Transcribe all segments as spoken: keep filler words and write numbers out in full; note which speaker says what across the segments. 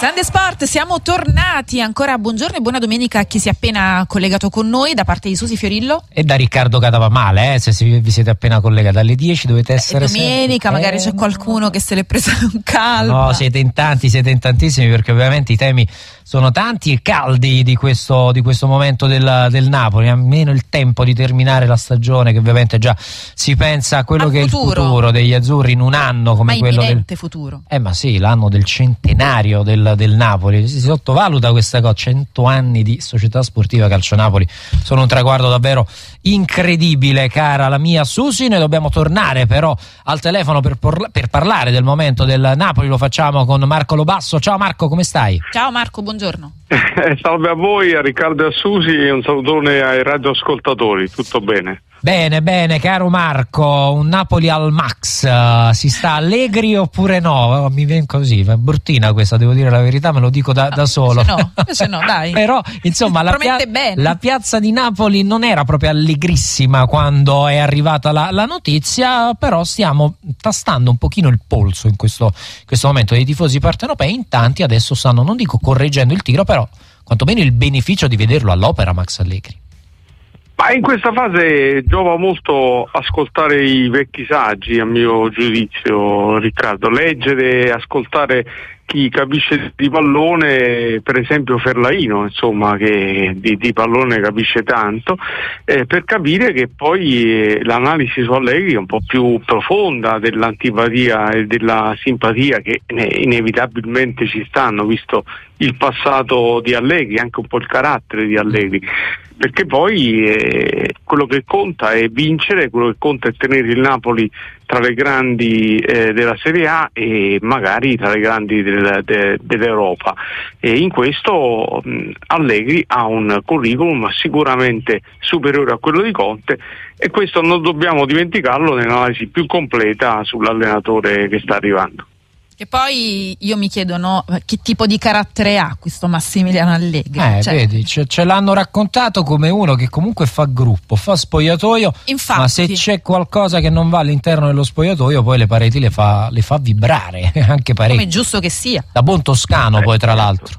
Speaker 1: Sunday Sport, siamo tornati ancora. Buongiorno e buona domenica a chi si è appena collegato con noi, da parte di Susi Fiorillo
Speaker 2: e da Riccardo Cadavamale. Eh, se si, vi siete appena collegati alle dieci dovete essere
Speaker 1: eh, domenica sempre. Magari eh, c'è qualcuno che se l'è presa con calma.
Speaker 2: No, siete in tanti, siete in tantissimi, perché ovviamente i temi sono tanti e caldi di questo, di questo momento del, del Napoli. Almeno il tempo di terminare la stagione, che ovviamente già si pensa a quello
Speaker 1: Al
Speaker 2: che
Speaker 1: futuro.
Speaker 2: è il futuro degli azzurri in un anno come
Speaker 1: ma
Speaker 2: quello del
Speaker 1: futuro.
Speaker 2: Eh ma sì, l'anno del centenario del del Napoli. Si sottovaluta questa cosa. cento anni di Società Sportiva Calcio Napoli sono un traguardo davvero incredibile, cara la mia Susi. Noi dobbiamo tornare però al telefono per, por- per parlare del momento del Napoli. Lo facciamo con Marco Lobasso. Ciao Marco, come stai?
Speaker 1: Ciao Marco, buongiorno.
Speaker 3: Salve a voi, a Riccardo e a Susi, e un salutone ai radioascoltatori. Tutto bene?
Speaker 2: Bene, bene, caro Marco, un Napoli al max, uh, si sta allegri oppure no? Mi viene così, è bruttina questa, devo dire la verità, me lo dico da,
Speaker 1: no,
Speaker 2: da solo.
Speaker 1: Invece no, invece no, dai.
Speaker 2: Però, insomma, la, pia- la piazza di Napoli non era proprio allegrissima quando è arrivata la, la notizia, però stiamo tastando un pochino il polso in questo, questo momento dei tifosi partenopei. In tanti adesso stanno, non dico correggendo il tiro, però quantomeno il beneficio di vederlo all'opera Max Allegri.
Speaker 3: Ma in questa fase giova molto ascoltare i vecchi saggi, a mio giudizio, Riccardo, leggere, ascoltare chi capisce di pallone, per esempio Ferlaino, insomma, che di, di pallone capisce tanto, eh, per capire che poi eh, l'analisi su Allegri è un po' più profonda dell'antipatia e della simpatia che inevitabilmente ci stanno, visto il passato di Allegri, anche un po' il carattere di Allegri. Perché poi eh, quello che conta è vincere, quello che conta è tenere il Napoli tra le grandi eh, della Serie A e magari tra le grandi del, de, dell'Europa. E in questo mh, Allegri ha un curriculum sicuramente superiore a quello di Conte, e questo non dobbiamo dimenticarlo nell'analisi più completa sull'allenatore che sta arrivando.
Speaker 1: E poi io mi chiedo, no, che tipo di carattere ha questo Massimiliano Allegri?
Speaker 2: Eh,
Speaker 1: cioè,
Speaker 2: vedi, ce, ce l'hanno raccontato come uno che comunque fa gruppo, fa spogliatoio,
Speaker 1: infatti,
Speaker 2: ma se c'è qualcosa che non va all'interno dello spogliatoio poi le pareti le fa, le fa vibrare, anche parecchio.
Speaker 1: Come è giusto che sia.
Speaker 2: Da buon toscano eh, poi tra l'altro.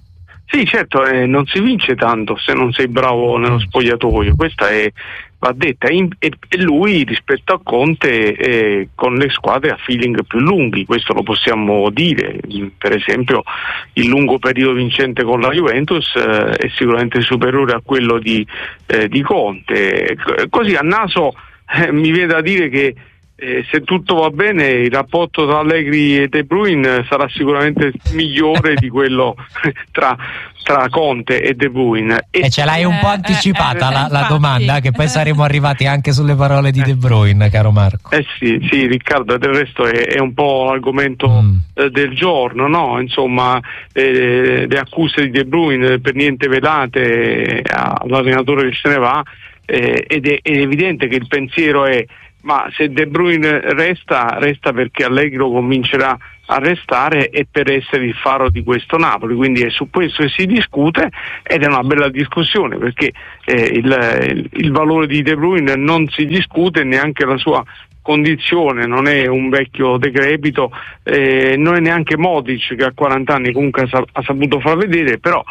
Speaker 3: Sì, certo, eh, non si vince tanto se non sei bravo nello spogliatoio, questa è, va detta, e, e lui rispetto a Conte eh, con le squadre ha feeling più lunghi, questo lo possiamo dire. Per esempio il lungo periodo vincente con la Juventus eh, è sicuramente superiore a quello di, eh, di Conte. Così a naso eh, mi viene da dire che Eh, se tutto va bene il rapporto tra Allegri e De Bruyne sarà sicuramente migliore di quello tra, tra Conte e De Bruyne.
Speaker 2: E, e ce l'hai un po' anticipata eh, eh, la, la domanda, che poi saremo arrivati anche sulle parole di De Bruyne, caro Marco.
Speaker 3: Eh sì, sì, Riccardo, del resto è, è un po' l'argomento mm. eh, del giorno, no? Insomma, eh, le accuse di De Bruyne per niente velate all'allenatore che se ne va, eh, ed è, è evidente che il pensiero è: ma se De Bruyne resta, resta perché Allegri lo convincerà a restare e per essere il faro di questo Napoli, quindi è su questo che si discute, ed è una bella discussione, perché eh, il, il valore di De Bruyne non si discute, neanche la sua condizione, non è un vecchio decrepito, eh, non è neanche Modric, che a quaranta anni comunque ha, ha saputo far vedere, però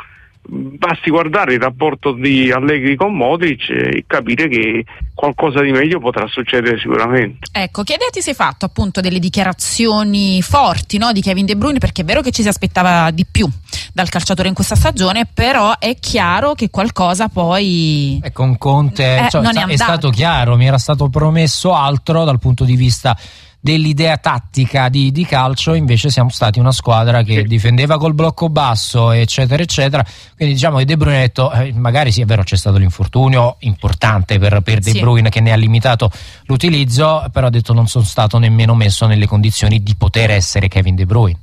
Speaker 3: basti guardare il rapporto di Allegri con Modric e capire che qualcosa di meglio potrà succedere sicuramente.
Speaker 1: Ecco, che idea ti sei fatto appunto delle dichiarazioni forti, no, di Kevin De Bruyne? Perché è vero che ci si aspettava di più dal calciatore in questa stagione, però è chiaro che qualcosa poi
Speaker 2: e con Conte
Speaker 1: eh,
Speaker 2: cioè,
Speaker 1: non è,
Speaker 2: è stato chiaro, mi era stato promesso altro dal punto di vista dell'idea tattica di, di calcio, invece siamo stati una squadra che sì. difendeva col blocco basso, eccetera eccetera, quindi diciamo che De Bruyne ha detto eh, magari sì, è vero, c'è stato l'infortunio importante per, per De sì. Bruyne, che ne ha limitato l'utilizzo, però ha detto non sono stato nemmeno messo nelle condizioni di poter essere Kevin De Bruyne.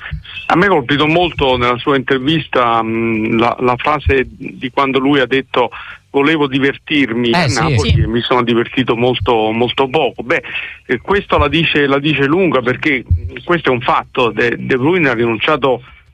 Speaker 3: A me ha colpito molto nella sua intervista mh, la, la frase di quando lui ha detto: volevo divertirmi
Speaker 2: eh,
Speaker 3: a
Speaker 2: sì.
Speaker 3: Napoli
Speaker 1: sì.
Speaker 3: e mi sono divertito molto molto poco. Beh, eh, questo la dice, la dice lunga, perché questo è un fatto. De, De Bruyne ha rinunciato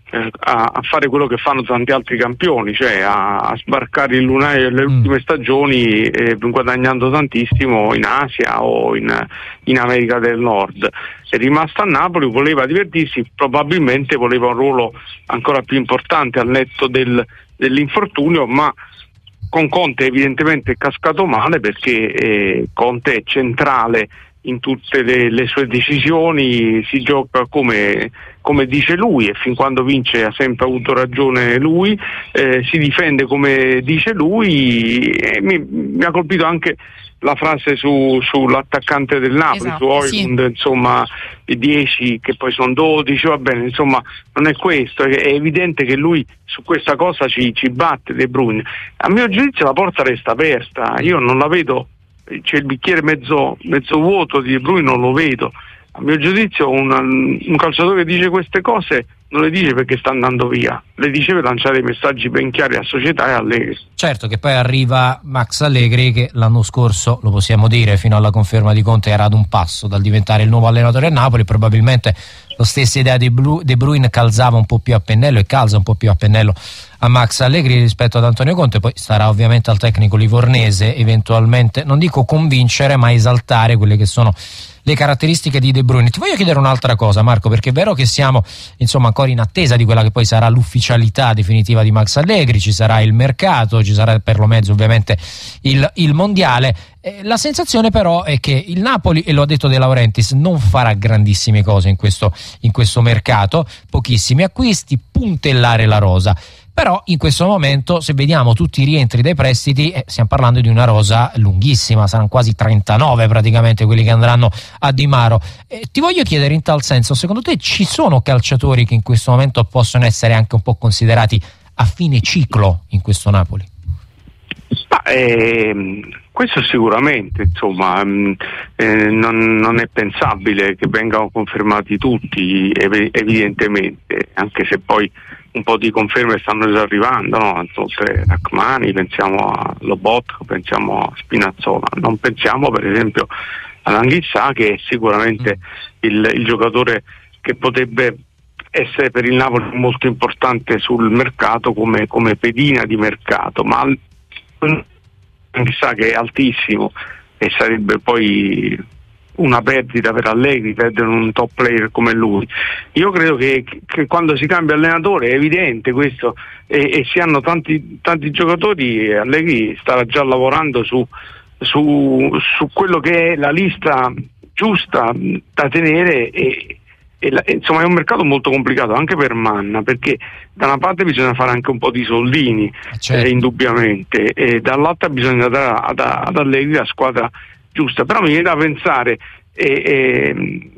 Speaker 3: eh, a, a fare quello che fanno tanti altri campioni, cioè a, a sbarcare il lunario nelle mm. ultime stagioni, eh, guadagnando tantissimo in Asia o in, in America del Nord. È rimasto a Napoli, voleva divertirsi, probabilmente voleva un ruolo ancora più importante al netto del, dell'infortunio, ma con Conte evidentemente è cascato male, perché eh, Conte è centrale in tutte le, le sue decisioni, si gioca come, come dice lui, e fin quando vince ha sempre avuto ragione lui, eh, si difende come dice lui, e mi, mi ha colpito anche la frase su, sull'attaccante del Napoli, esatto, su Højlund, sì. Insomma, i dieci che poi sono dodici, va bene, insomma non è questo, è, è evidente che lui su questa cosa ci, ci batte De Bruyne. A mio giudizio la porta resta aperta, io non la vedo, c'è il bicchiere mezzo, mezzo vuoto di De Bruyne, non lo vedo. A mio giudizio un, un calciatore che dice queste cose non le dice perché sta andando via, le dice per lanciare messaggi ben chiari alla società e a Allegri.
Speaker 2: Certo che poi arriva Max Allegri, che l'anno scorso, lo possiamo dire, fino alla conferma di Conte era ad un passo dal diventare il nuovo allenatore a Napoli. Probabilmente la stessa idea di De Bruyne calzava un po' più a pennello e calza un po' più a pennello a Max Allegri rispetto ad Antonio Conte. Poi starà ovviamente al tecnico livornese eventualmente, non dico convincere, ma esaltare quelle che sono le caratteristiche di De Bruyne. Ti voglio chiedere un'altra cosa, Marco, perché è vero che siamo insomma ancora in attesa di quella che poi sarà l'ufficialità definitiva di Max Allegri, ci sarà il mercato, ci sarà per lo mezzo ovviamente il, il mondiale. Eh, la sensazione però è che il Napoli, e lo ha detto De Laurentiis, non farà grandissime cose in questo, in questo mercato, pochissimi acquisti, puntellare la rosa. Però in questo momento, se vediamo tutti i rientri dai prestiti, eh, stiamo parlando di una rosa lunghissima, saranno quasi trentanove praticamente quelli che andranno a Di Maro. Eh, ti voglio chiedere in tal senso, secondo te ci sono calciatori che in questo momento possono essere anche un po' considerati a fine ciclo in questo Napoli?
Speaker 3: Ma, eh, questo sicuramente, insomma, eh, non, non è pensabile che vengano confermati tutti, ev- evidentemente, anche se poi un po' di conferme stanno già arrivando, no? Oltre a Rachmani, pensiamo a Lobotka, pensiamo a Spinazzola, non pensiamo per esempio a Anguissa, che è sicuramente il, il giocatore che potrebbe essere per il Napoli molto importante sul mercato come, come pedina di mercato, ma Anguissa che è altissimo e sarebbe poi una perdita per Allegri perdere un top player come lui. Io credo che, che quando si cambia allenatore è evidente questo, e, e si hanno tanti, tanti giocatori, Allegri starà già lavorando su, su, su quello che è la lista giusta da tenere, e, e la, insomma è un mercato molto complicato anche per Manna, perché da una parte bisogna fare anche un po' di soldini, certo. eh, indubbiamente, e dall'altra bisogna dare ad, ad Allegri la squadra giusta. Però mi viene da pensare, eh, eh,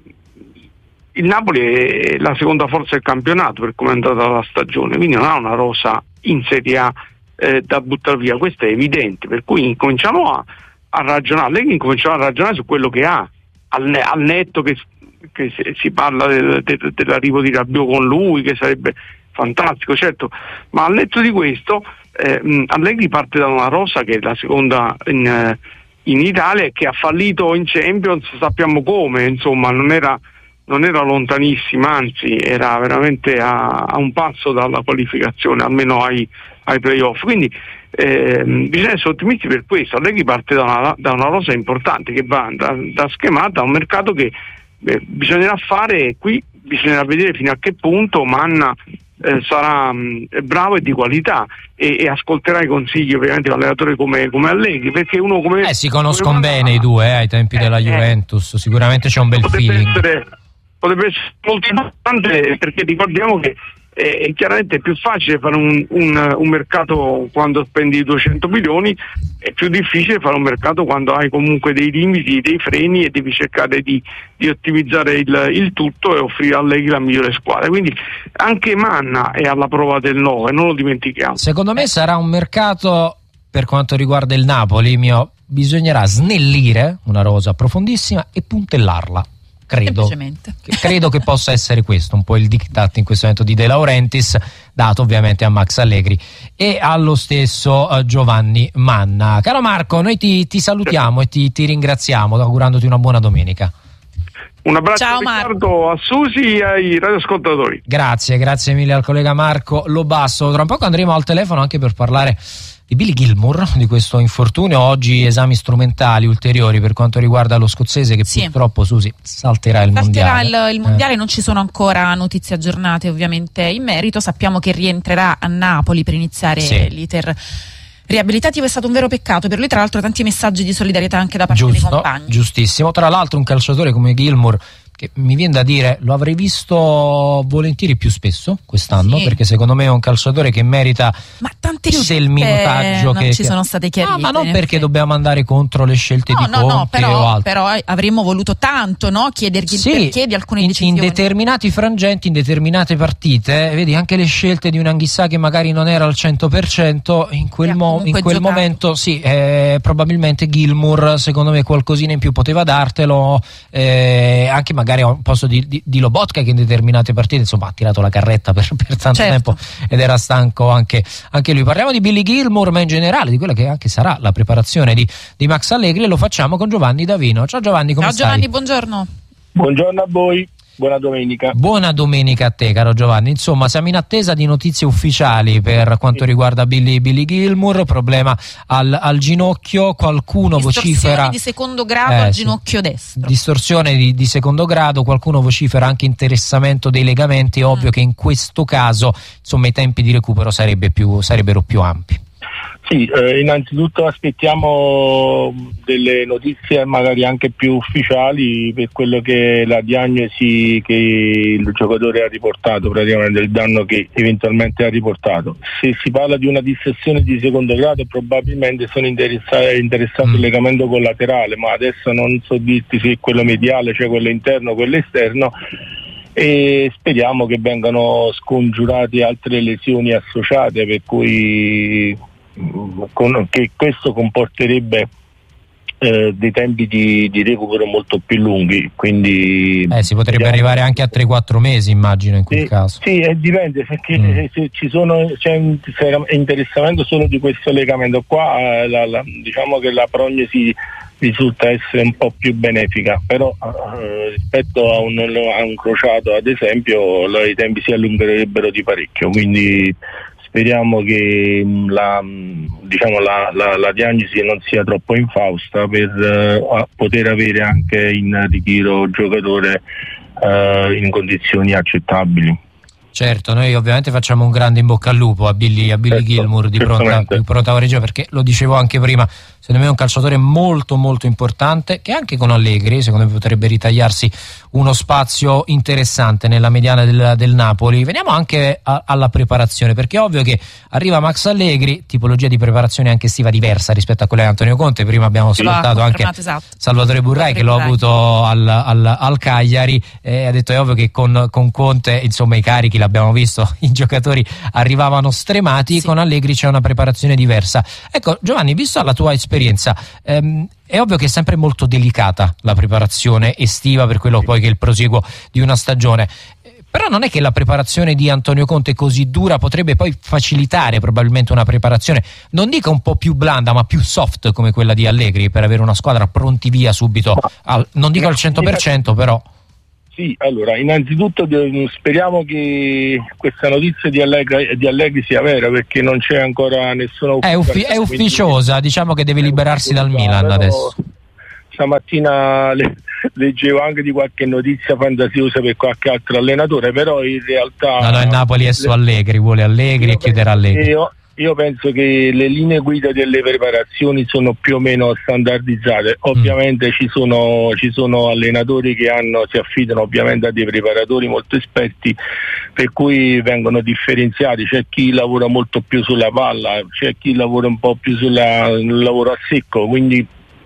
Speaker 3: il Napoli è la seconda forza del campionato per come è andata la stagione, quindi non ha una rosa in Serie A eh, da buttare via, questo è evidente, per cui incominciamo a, a ragionare, Allegri incominciamo a ragionare su quello che ha, al, al netto che, che si parla del, del, dell'arrivo di Rabiot con lui, che sarebbe fantastico, certo, ma al netto di questo eh, Allegri parte da una rosa che è la seconda in eh, in Italia, che ha fallito in Champions, sappiamo come, insomma non era, non era lontanissima, anzi era veramente a, a un passo dalla qualificazione, almeno ai, ai playoff, quindi eh, bisogna essere ottimisti per questo. Allegri parte da una, da una rosa importante che va da, da schemata a un mercato che beh, bisognerà fare, qui bisognerà vedere fino a che punto Manna Eh, sarà mh, bravo e di qualità, e, e ascolterà i consigli ovviamente di un allenatore come, come Allegri, perché uno come
Speaker 2: eh si conoscono bene i due eh, ai tempi eh, della Juventus, eh, sicuramente c'è un bel
Speaker 3: potrebbe
Speaker 2: feeling.
Speaker 3: Essere, potrebbe essere molto importante, perché ricordiamo che è chiaramente è più facile fare un, un, un mercato quando spendi duecento milioni, è più difficile fare un mercato quando hai comunque dei limiti, dei freni, e devi cercare di, di ottimizzare il, il tutto e offrire a Allegri la migliore squadra. Quindi anche Manna è alla prova del nove, non lo dimentichiamo.
Speaker 2: Secondo me sarà un mercato, per quanto riguarda il Napoli, mio, bisognerà snellire una rosa profondissima e puntellarla. Credo, credo che possa essere questo un po' il diktat in questo momento di De Laurentiis, dato ovviamente a Max Allegri e allo stesso uh, Giovanni Manna. Caro Marco, noi ti, ti salutiamo e ti, ti ringraziamo, augurandoti una buona domenica.
Speaker 3: Un abbraccio
Speaker 1: Ciao,
Speaker 3: a Riccardo, a Susi e ai radioascoltatori.
Speaker 2: Grazie, grazie mille al collega Marco Lobasso. Tra un poco andremo al telefono anche per parlare di Billy Gilmour, di questo infortunio. Oggi esami strumentali ulteriori per quanto riguarda lo scozzese che sì. purtroppo, Susi, salterà il
Speaker 1: salterà
Speaker 2: mondiale.
Speaker 1: Il, il mondiale, eh. Non ci sono ancora notizie aggiornate ovviamente in merito. Sappiamo che rientrerà a Napoli per iniziare sì. l'iter riabilitativo. È stato un vero peccato per lui, tra l'altro tanti messaggi di solidarietà anche da parte
Speaker 2: Giusto,
Speaker 1: dei compagni.
Speaker 2: Giustissimo, tra l'altro un calciatore come Gilmour che mi viene da dire lo avrei visto volentieri più spesso quest'anno, sì. perché secondo me è un calciatore che merita
Speaker 1: ma tante
Speaker 2: più del minutaggio
Speaker 1: non
Speaker 2: che
Speaker 1: ci sono state chiarite.
Speaker 2: No, ma non perché dobbiamo andare contro le scelte
Speaker 1: no,
Speaker 2: di
Speaker 1: no,
Speaker 2: Conte
Speaker 1: no, però,
Speaker 2: o altro.
Speaker 1: però avremmo voluto tanto, no? Chiedergli
Speaker 2: sì,
Speaker 1: il perché di alcune
Speaker 2: in,
Speaker 1: decisioni.
Speaker 2: In determinati frangenti, in determinate partite, vedi anche le scelte di un Anghissà che magari non era al cento per cento, in quel, mo- in quel momento sì, eh, probabilmente Gilmour secondo me qualcosina in più poteva dartelo, eh, anche magari a un posto di Di, di Lobotka che in determinate partite insomma ha tirato la carretta per, per tanto
Speaker 1: certo.
Speaker 2: tempo ed era stanco anche, anche lui. Parliamo di Billy Gilmour, ma in generale di quella che anche sarà la preparazione di, di Max Allegri, e lo facciamo con Giovanni Davino. Ciao Giovanni, come
Speaker 1: Ciao
Speaker 2: stai?
Speaker 1: Giovanni, buongiorno.
Speaker 4: Buongiorno a voi. Buona domenica.
Speaker 2: Buona domenica a te, caro Giovanni. Insomma, siamo in attesa di notizie ufficiali per quanto riguarda Billy, Billy Gilmour, problema al, al ginocchio, qualcuno
Speaker 1: distorsione
Speaker 2: vocifera
Speaker 1: di secondo grado
Speaker 2: eh,
Speaker 1: al
Speaker 2: sì.
Speaker 1: ginocchio destro.
Speaker 2: Distorsione di, di secondo grado, qualcuno vocifera anche interessamento dei legamenti. È ovvio mm. che in questo caso, insomma, i tempi di recupero sarebbe più, sarebbero più ampi.
Speaker 4: Sì, eh, innanzitutto aspettiamo delle notizie magari anche più ufficiali per quello che è la diagnosi che il giocatore ha riportato, praticamente del danno che eventualmente ha riportato. Se si parla di una distorsione di secondo grado probabilmente sono interessato, interessato mm. il legamento collaterale, ma adesso non so dirti se è quello mediale, cioè quello interno o quello esterno, e speriamo che vengano scongiurate altre lesioni associate, per cui Con, che questo comporterebbe eh, dei tempi di, di recupero molto più lunghi, quindi
Speaker 2: eh, si potrebbe vediamo. arrivare anche a tre quattro mesi, immagino, in quel
Speaker 4: sì,
Speaker 2: caso.
Speaker 4: Sì, eh, dipende, perché mm. se ci sono c'è un interessamento solo di questo legamento qua, eh, la, la, diciamo che la prognosi risulta essere un po' più benefica, però eh, rispetto a un, a un crociato ad esempio la, i tempi si allungherebbero di parecchio, quindi speriamo che la, diciamo, la, la, la diagnosi non sia troppo infausta per uh, poter avere anche in ritiro il giocatore uh, in condizioni accettabili.
Speaker 2: Certo, noi ovviamente facciamo un grande in bocca al lupo a Billy, a Billy certo, Gilmour di pronta, di pronta guarigione, perché lo dicevo anche prima, secondo me è un calciatore molto molto importante che anche con Allegri secondo me potrebbe ritagliarsi uno spazio interessante nella mediana del, del Napoli. Veniamo anche a, alla preparazione, perché è ovvio che arriva Max Allegri, tipologia di preparazione anche estiva diversa rispetto a quella di Antonio Conte. Prima abbiamo sì, ascoltato anche esatto. Salvatore Burrai che l'ho avuto al, al, al Cagliari, e ha detto è ovvio che con, con Conte insomma i carichi l'abbiamo visto, i giocatori arrivavano stremati, sì. Con Allegri c'è una preparazione diversa. Ecco Giovanni, visto la tua esperienza, ehm, è ovvio che è sempre molto delicata la preparazione estiva per quello poi che è il prosieguo di una stagione, però non è che la preparazione di Antonio Conte così dura potrebbe poi facilitare probabilmente una preparazione, non dico un po' più blanda ma più soft come quella di Allegri, per avere una squadra pronti via subito, al, non dico al cento per cento però.
Speaker 4: Sì, allora, innanzitutto speriamo che questa notizia di Allegri, di Allegri sia vera, perché non c'è ancora nessuna
Speaker 2: uffic- è, uffi- è ufficiosa, quindi, diciamo che deve liberarsi dal Milan adesso.
Speaker 4: Stamattina le, leggevo anche di qualche notizia fantasiosa per qualche altro allenatore, però in realtà
Speaker 2: no, no, il Napoli è su Allegri, vuole Allegri e chiuderà Allegri.
Speaker 4: Io, io penso che le linee guida delle preparazioni sono più o meno standardizzate. Ovviamente mm. ci sono ci sono allenatori che hanno si affidano ovviamente a dei preparatori molto esperti, per cui vengono differenziati. C'è chi lavora molto più sulla palla, c'è chi lavora un po' più sulla sul lavoro a secco, quindi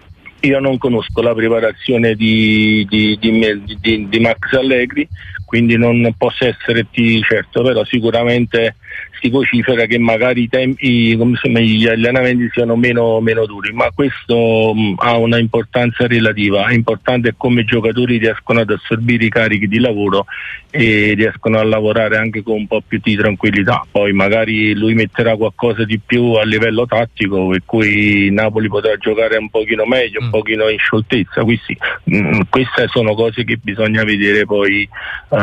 Speaker 4: io non conosco la preparazione di, di, di, di, di Max Allegri, quindi non posso essere certo, però sicuramente si vocifera che magari i tempi, come si chiama, gli allenamenti siano meno, meno duri, ma questo mh, ha una importanza relativa. È importante come i giocatori riescono ad assorbire i carichi di lavoro e riescono a lavorare anche con un po' più di tranquillità. Poi magari lui metterà qualcosa di più a livello tattico, per cui Napoli potrà giocare un pochino meglio, un pochino in scioltezza. Quindi, mh, queste sono cose che bisogna vedere poi uh,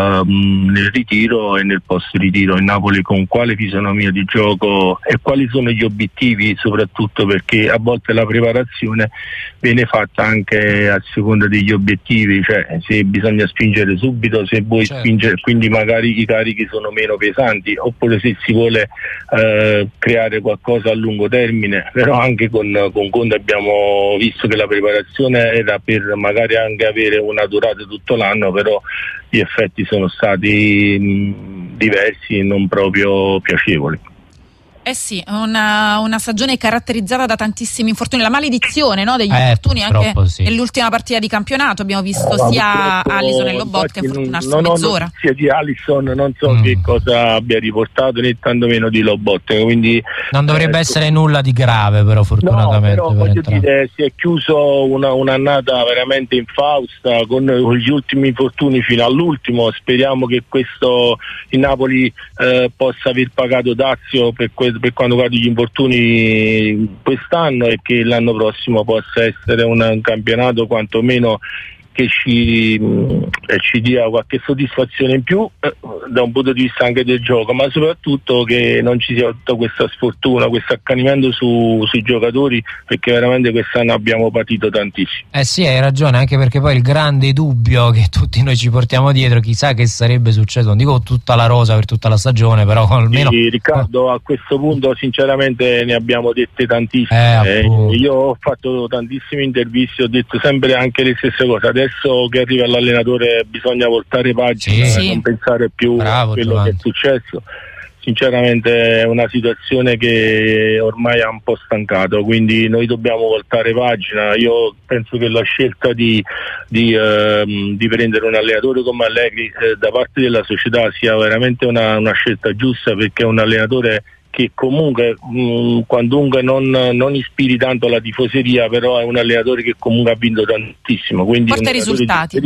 Speaker 4: nel ritiro e nel post ritiro. Il Napoli con quale fisionomia di gioco e quali sono gli obiettivi, soprattutto perché a volte la preparazione viene fatta anche a seconda degli obiettivi, cioè se bisogna spingere subito, se vuoi certo. spingere, quindi magari i carichi sono meno pesanti, oppure se si vuole eh, creare qualcosa a lungo termine. Però anche con, con Conte abbiamo visto che la preparazione era per magari anche avere una durata tutto l'anno, però gli effetti sono stati mh, diversi e non proprio piacevoli.
Speaker 1: Eh sì, una, una stagione caratterizzata da tantissimi infortuni, la maledizione, no, degli
Speaker 2: eh,
Speaker 1: infortuni anche
Speaker 2: sì.
Speaker 1: nell'ultima partita di campionato. Abbiamo visto no, sia Alisson e Lobotka infortunarsi
Speaker 4: non
Speaker 1: mezz'ora.
Speaker 4: Ho sia di Alisson, non so mm. che cosa abbia riportato, né tantomeno di Lobotka, quindi
Speaker 2: non dovrebbe eh, essere nulla di grave, però fortunatamente.
Speaker 4: No, però voglio dire, si è chiuso una, un'annata veramente infausta con, con gli ultimi infortuni fino all'ultimo. Speriamo che questo il Napoli eh, possa aver pagato dazio per questo, per quanto riguarda gli infortuni quest'anno, e che l'anno prossimo possa essere un, un campionato quantomeno che ci, eh, ci dia qualche soddisfazione in più eh, da un punto di vista anche del gioco, ma soprattutto che non ci sia tutta questa sfortuna, questo accanimento su, sui giocatori, perché veramente quest'anno abbiamo patito tantissimo.
Speaker 2: Eh sì, hai ragione, anche perché poi il grande dubbio che tutti noi ci portiamo dietro, chissà che sarebbe successo, non dico tutta la rosa per tutta la stagione, però almeno...
Speaker 4: Sì, Riccardo, a questo punto sinceramente ne abbiamo dette tantissime.
Speaker 2: Eh,
Speaker 4: eh, io ho fatto tantissime interviste, ho detto sempre anche le stesse cose. Adesso che arriva l'allenatore bisogna voltare pagina,
Speaker 2: sì,
Speaker 4: non pensare più
Speaker 2: Bravo,
Speaker 4: a quello
Speaker 2: Giovanni.
Speaker 4: che è successo. Sinceramente è una situazione che ormai ha un po' stancato, quindi noi dobbiamo voltare pagina. Io penso che la scelta di, di, ehm, di prendere un allenatore come Allegri eh, da parte della società sia veramente una, una scelta giusta, perché è un allenatore che comunque mh, quandunque non, non ispiri tanto la tifoseria, però è un allenatore che comunque ha vinto tantissimo, quindi
Speaker 1: porta risultati.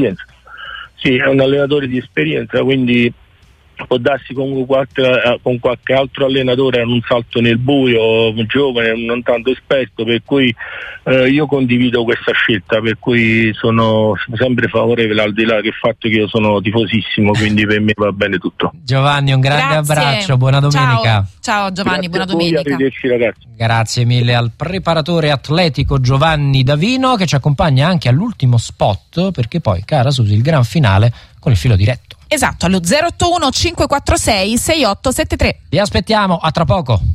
Speaker 4: Sì, è un allenatore di esperienza, quindi può darsi con qualche, con qualche altro allenatore un salto nel buio, giovane, non tanto esperto, per cui eh, io condivido questa scelta, per cui sono sempre favorevole, al di là del fatto che io sono tifosissimo, quindi per me va bene tutto.
Speaker 2: Giovanni, un grande
Speaker 1: Grazie.
Speaker 2: abbraccio, buona domenica.
Speaker 1: Ciao, Ciao Giovanni,
Speaker 4: Grazie
Speaker 1: buona
Speaker 4: a voi,
Speaker 1: domenica.
Speaker 4: arrivederci ragazzi.
Speaker 2: Grazie mille al preparatore atletico Giovanni Davino, che ci accompagna anche all'ultimo spot, perché poi, cara Susi, il gran finale con il filo diretto.
Speaker 1: Esatto, allo zero otto uno cinque quattro sei sei otto sette tre.
Speaker 2: Vi aspettiamo, a tra poco.